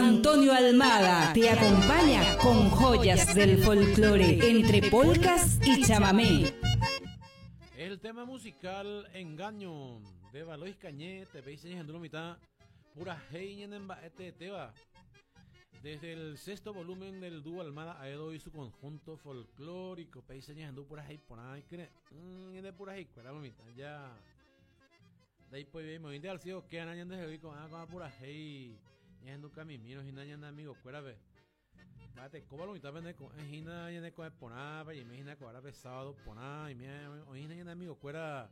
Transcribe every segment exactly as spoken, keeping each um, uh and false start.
Antonio Almada te acompaña con joyas del folclore entre polcas y chamamé. El tema musical Engaño de Valois Cañé, te veis en mitad, pura hey en este teba. Desde el sexto volumen del dúo Almada Aedo y su conjunto folclórico, veis en pura hey por ahí, que de pura hey, cuera mitad ya. De ahí pues bien, me al cielo que anañan de hoy con agua pura hey, ya en camino y nañan amigos, cuera ve. Vate, ¿cómo lo mitad vende con Gina y en con Ponaba y imagina que ahora pesado Ponaba y me oína y en amigo cuera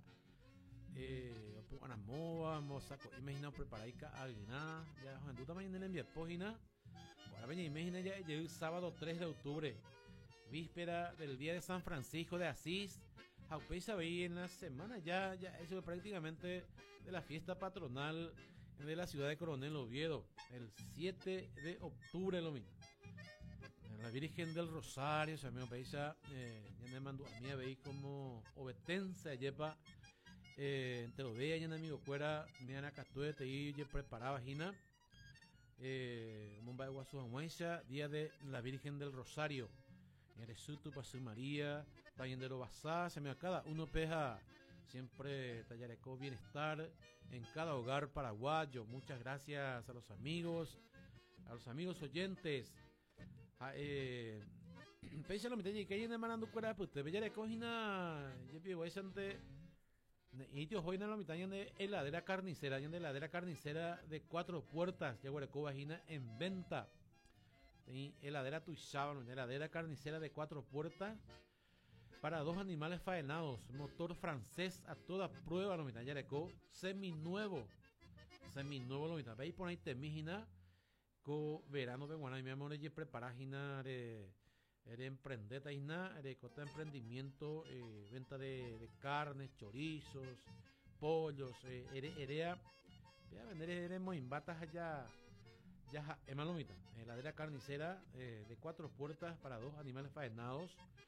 eh una mova, moza, imagina preparar y alguna ya en tu tamaño en el enviar página. Ahora ven, imagina ya el sábado tres de octubre, víspera del día de San Francisco de Asís. Jaupeisa veí en la semana ya, ya eso es prácticamente de la fiesta patronal de la ciudad de Coronel Oviedo, el siete de octubre lo mismo. La Virgen del Rosario, o sea, me paisa, eh, ya me mandó a mí a ver como obetense yepa, eh, te lo veía ya en amigo fuera, me han acatuete y ya preparaba Gina, eh, Mumbai Guasuamuesa, día de la Virgen del Rosario, Eresutu, Pasu María, también de lo basá, se me a cada uno peja, siempre tallareco bienestar en cada hogar paraguayo. Muchas gracias a los amigos, a los amigos oyentes. Ah, eh, Pese a lo que hay en manando fuera, pues te veía de cojina, yo pido ese ante y yo hoy en la mitad de heladera carnicera, de heladera carnicera de cuatro puertas, ya huele cobajina en venta. Y heladera tuizaba, heladera carnicera de cuatro puertas para dos animales faenados, motor francés a toda prueba, lo mitad ya de co semi nuevo, semi nuevo lo mitad. Veis por ahí te mijina co verano de bueno y mi amor y preparar gina de de emprendeta gina de cota de emprendimiento, eh, venta de, de carnes, chorizos, pollos, eh, erea voy a vender eremos en batas allá ya emalomita, heladera carnicera, eh, de cuatro puertas para dos animales faenados,